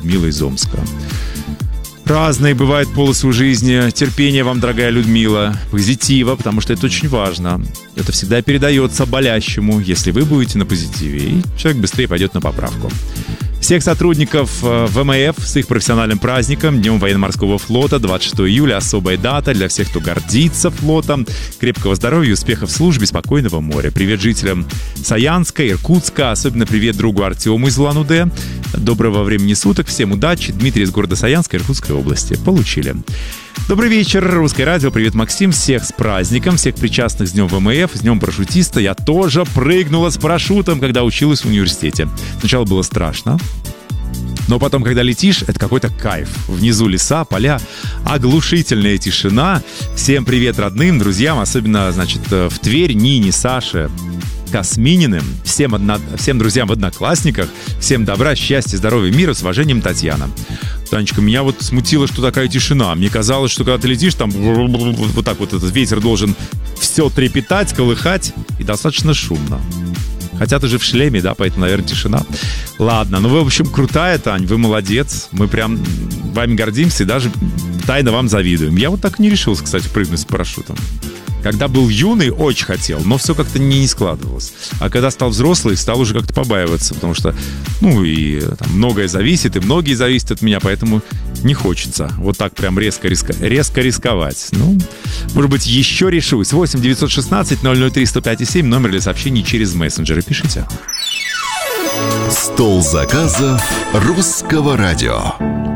Людмила из Омска. Разные бывают полосы в жизни. Терпения вам, дорогая Людмила. Позитива, потому что это очень важно. Это всегда передается болящему, если вы будете на позитиве, и человек быстрее пойдет на поправку. Всех сотрудников ВМФ с их профессиональным праздником, Днем военно-морского флота, 26 июля, особая дата для всех, кто гордится флотом. Крепкого здоровья, успехов в службе, спокойного моря. Привет жителям Саянска, Иркутска, особенно привет другу Артему из Улан-Удэ. Доброго времени суток, всем удачи. Дмитрий из города Саянска, Иркутской области. Получили. Добрый вечер, Русское радио, привет, Максим, всех с праздником, всех причастных с Днем ВМФ, с Днем парашютиста. Я тоже прыгнула с парашютом, когда училась в университете. Сначала было страшно, но потом, когда летишь, это какой-то кайф. Внизу леса, поля, оглушительная тишина. Всем привет родным, друзьям, особенно, значит, в Тверь, Нине, Саше, Космининым, всем друзьям в Одноклассниках, всем добра, счастья, здоровья, мира, с уважением, Татьяна. Танечка, меня вот смутило, что такая тишина. Мне казалось, что когда ты летишь, там вот так вот этот ветер должен все трепетать, колыхать, и достаточно шумно. Хотя ты же в шлеме, да, поэтому, наверное, тишина. Ладно, ну вы, в общем, крутая, Тань, вы молодец. Мы прям вами гордимся и даже тайно вам завидуем. Я вот так и не решился, кстати, прыгнуть с парашютом. Когда был юный, очень хотел, но все как-то не складывалось. А когда стал взрослый, стал уже как-то побаиваться, потому что, ну, и там многое зависит, и многие зависят от меня, поэтому не хочется вот так прям резко рисковать. Ну, может быть, еще решусь. 8 916 003 105 7, номер для сообщений через мессенджеры. Пишите. Стол заказов Русского радио.